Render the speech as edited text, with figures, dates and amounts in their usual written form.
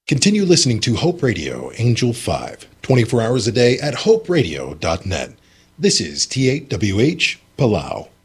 Continue listening to Hope Radio, Angel 5, 24 hours a day at hoperadio.net. This is TAWH, Palau.